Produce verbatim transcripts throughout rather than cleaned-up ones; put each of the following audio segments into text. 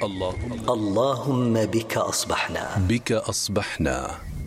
اللهم اللهم بك أصبحنا بك أصبحنا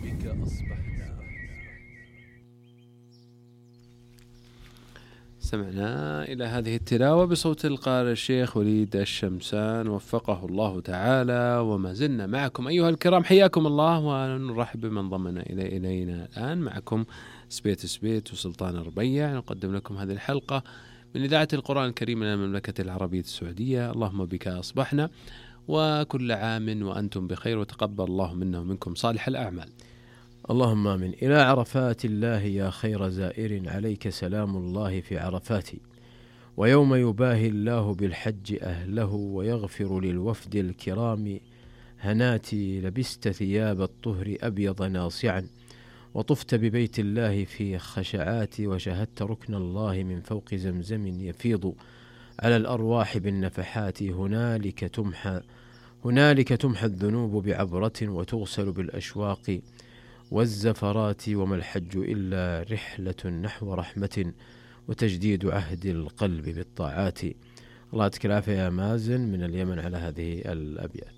سمعنا إلى هذه التلاوة بصوت القارئ الشيخ وليد الشمسان وفقه الله تعالى. وما زلنا معكم أيها الكرام، حياكم الله ونرحب بمن ضمن إلي إلينا الآن. معكم سبيت سبيت وسلطان الربيع، نقدم لكم هذه الحلقة من إذاعة القرآن الكريم من المملكة العربية السعودية. اللهم بك أصبحنا، وكل عام وأنتم بخير، وتقبل الله منا ومنكم صالح الأعمال. اللهم آمين. إلى عرفات الله يا خير زائر، عليك سلام الله في عرفات. ويوم يباهي الله بالحج أهله، ويغفر للوفد الكرام هناتي. لبست ثياب الطهر أبيض ناصعا، وطفت ببيت الله في خشعات. وشهدت ركن الله من فوق زمزم يفيض على الأرواح بالنفحات. هنالك تمحى هنالك تمحى الذنوب بعبرة، وتغسل بالأشواق والزفرات. وما الحج إلا رحلة نحو رحمة، وتجديد عهد القلب بالطاعات. الله يعطيك العافية يا مازن من اليمن على هذه الأبيات.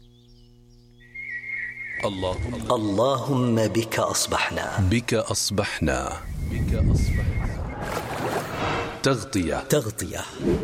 اللهم اللهم بك أصبحنا بك أصبحنا بك أصبحنا تغطية تغطية.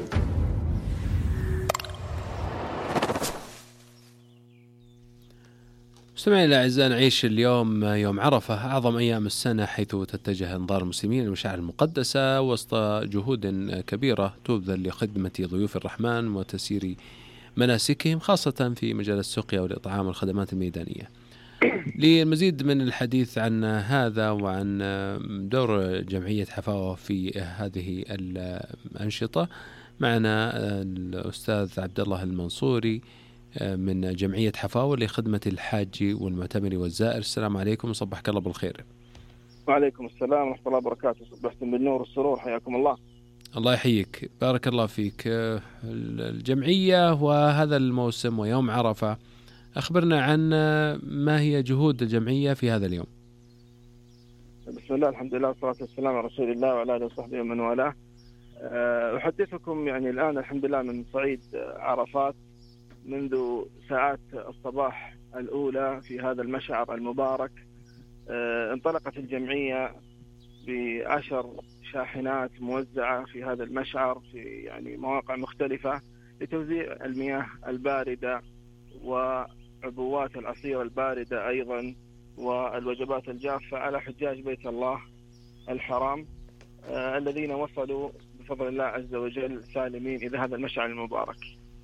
مستمعينا الأعزاء، نعيش اليوم يوم عرفة، أعظم أيام السنة، حيث تتجه أنظار المسلمين للمشاعر المقدسة وسط جهود كبيرة تبذل لخدمة ضيوف الرحمن وتسيير مناسكهم، خاصة في مجال السقيا والإطعام والخدمات الميدانية. للمزيد من الحديث عن هذا وعن دور جمعية حفاوة في هذه الأنشطة، معنا الأستاذ عبد الله المنصوري من جمعية حفاوة لخدمة الحاج والمعتمر والزائر. السلام عليكم وصبحك الله بالخير. وعليكم السلام ورحمة الله وبركاته. صبحتم بالنور والسرور، حياكم الله. الله يحييك، بارك الله فيك. الجمعية وهذا الموسم ويوم عرفة، أخبرنا عن ما هي جهود الجمعية في هذا اليوم. بسم الله، الحمد لله والصلاة والسلام على رسول الله وعلى آله وصحبه ومن والاه. أحدثكم يعني الآن الحمد لله من صعيد عرفات، منذ ساعات الصباح الأولى في هذا المشعر المبارك. انطلقت الجمعية بعشر شاحنات موزعة في هذا المشعر في يعني مواقع مختلفة لتوزيع المياه الباردة وعبوات العصير الباردة أيضا والوجبات الجافة على حجاج بيت الله الحرام الذين وصلوا بفضل الله عز وجل سالمين إلى هذا المشعر المبارك.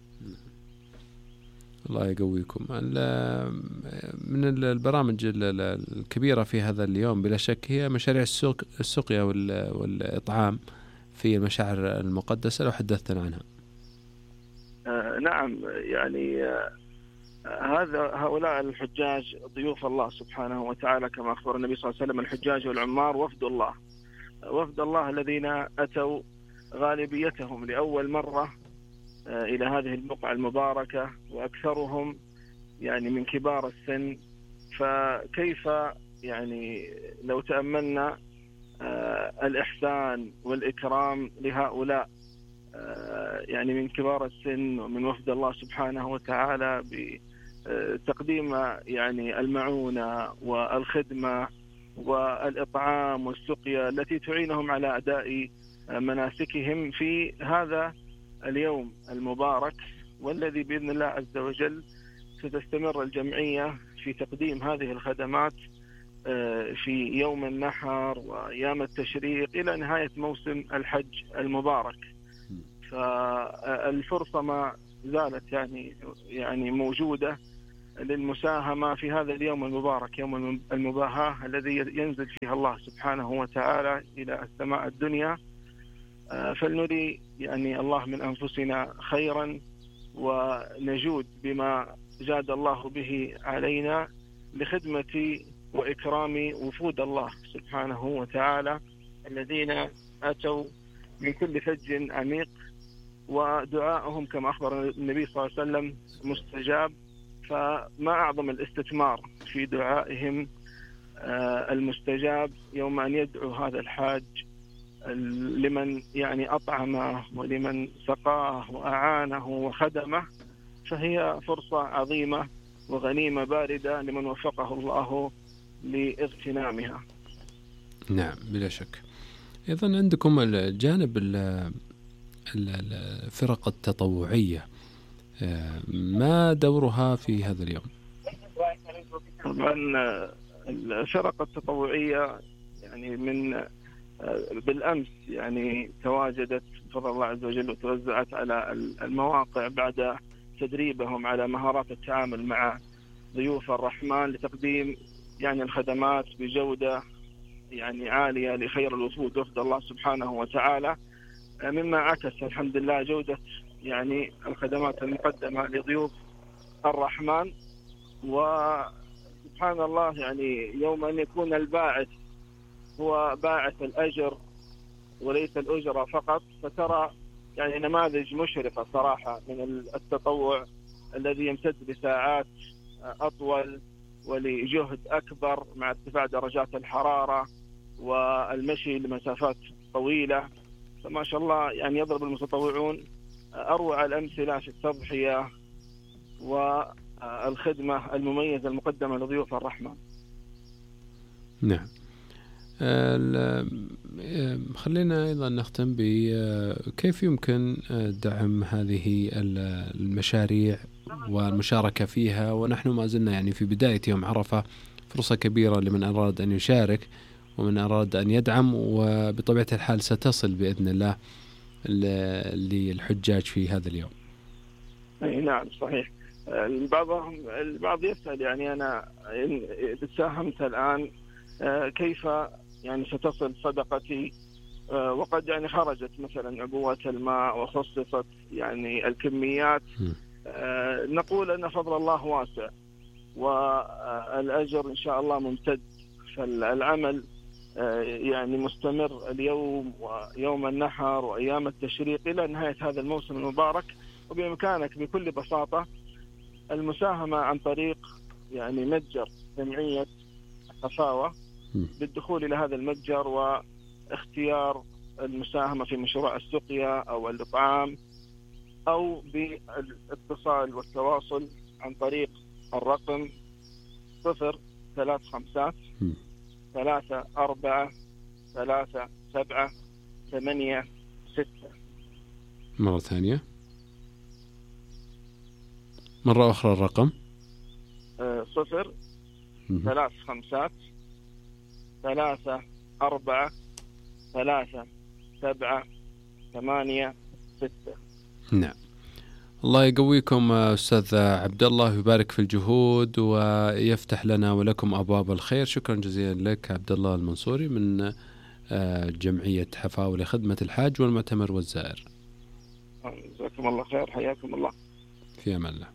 الله يقويكم. من البرامج الكبيرة في هذا اليوم بلا شك هي مشاريع السقيا والإطعام في المشاعر المقدسة، لو حدثتنا عنها. آه نعم، يعني آه هذا هؤلاء الحجاج ضيوف الله سبحانه وتعالى، كما أخبر النبي صلى الله عليه وسلم: الحجاج والعمار وفد الله. وفد الله الذين أتوا غالبيتهم لأول مرة إلى هذه البقعة المباركة، وأكثرهم يعني من كبار السن. فكيف يعني لو تأملنا الإحسان والإكرام لهؤلاء يعني من كبار السن ومن وفد الله سبحانه وتعالى بتقديم يعني المعونة والخدمة والإطعام والسقيا التي تعينهم على أداء مناسكهم في هذا اليوم المبارك، والذي بإذن الله عز وجل ستستمر الجمعية في تقديم هذه الخدمات في يوم النحر وأيام التشريق إلى نهاية موسم الحج المبارك. فالفرصة ما زالت يعني يعني موجودة للمساهمة في هذا اليوم المبارك، يوم المباهاة الذي ينزل فيها الله سبحانه وتعالى إلى السماء الدنيا. فلنري يعني الله من أنفسنا خيرا، ونجود بما جاد الله به علينا لخدمة وإكرام وفود الله سبحانه وتعالى الذين أتوا من كل فج عميق، ودعاءهم كما أخبر النبي صلى الله عليه وسلم مستجاب. فما أعظم الاستثمار في دعائهم المستجاب يوم أن يدعو هذا الحاج لمن يعني أطعمه ولمن سقاه وأعانه وخدمه. فهي فرصة عظيمة وغنيمة باردة لمن وفقه الله لاغتنامها. نعم بلا شك. أيضا عندكم الجانب الفرق التطوعية، ما دورها في هذا اليوم؟ طبعا الفرق التطوعية يعني من بالأمس يعني تواجدت بفضل الله عز وجل وتوزعت على المواقع بعد تدريبهم على مهارات التعامل مع ضيوف الرحمن لتقديم يعني الخدمات بجودة يعني عالية لخير الوفود وفد الله سبحانه وتعالى، مما عكس الحمد لله جودة يعني الخدمات المقدمة لضيوف الرحمن. وسبحان الله يعني يوم أن يكون الباعث هو باعث الأجر وليس الأجرة فقط، فترى يعني نماذج مشرقة صراحة من التطوع الذي يمتد بساعات أطول ولجهد أكبر مع ارتفاع درجات الحرارة والمشي لمسافات طويلة. فما شاء الله يعني يضرب المتطوعون أروع الأمثلة في التضحية والخدمة المميزة المقدمة لضيوف الرحمن. نعم. خلينا أيضا نختم بكيف يمكن دعم هذه المشاريع والمشاركة فيها، ونحن ما زلنا يعني في بداية يوم عرفة، فرصة كبيرة لمن أراد أن يشارك ومن أراد أن يدعم، وبطبيعة الحال ستصل بإذن الله للحجاج في هذا اليوم. أي نعم صحيح. بعضهم البعض يسأل يعني أنا إن ساهمت الآن كيف يعني ستصل صدقتي، وقد يعني خرجت مثلا عبوة الماء وخصصت يعني الكميات. نقول أن فضل الله واسع والأجر إن شاء الله ممتد، فالعمل يعني مستمر اليوم ويوم النحر وأيام التشريق إلى نهاية هذا الموسم المبارك. وبإمكانك بكل بساطة المساهمة عن طريق يعني متجر جمعية حفاوة بالدخول إلى هذا المتجر واختيار المساهمة في مشروع السقيا أو الإطعام، أو بالاتصال والتواصل عن طريق الرقم صفر ثلاث خمسات ثلاثة أربعة ثلاثة سبعة ثمانية ستة. مرة ثانية، مرة أخرى الرقم صفر ثلاث خمسات ثلاثة أربعة ثلاثة سبعة ثمانية ستة. نعم. الله يقويكم أستاذ عبد الله، ويبارك في الجهود ويفتح لنا ولكم أبواب الخير. شكرا جزيلا لك عبد الله المنصوري من جمعية حفاوة لخدمة الحاج والمعتمر والزائر. جزاكم الله خير، حياكم الله. في أمان الله.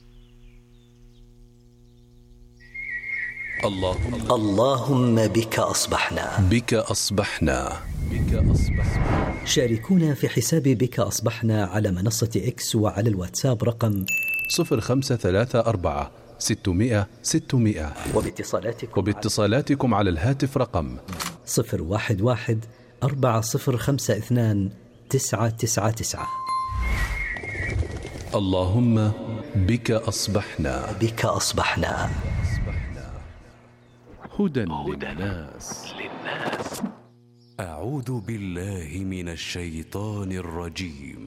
اللهم اللهم بك أصبحنا بك أصبحنا بك أصبحنا. شاركونا في حساب بك أصبحنا على منصة إكس وعلى الواتساب رقم صفر خمسة ثلاثة أربعة ستمائة ستمائة، وباتصالاتكم, وباتصالاتكم على الهاتف رقم صفر واحد واحد أربعة صفر خمسة اثنان تسعة تسعة تسعة. اللهم بك أصبحنا بك أصبحنا. هدى للناس. أعوذ بالله من الشيطان الرجيم.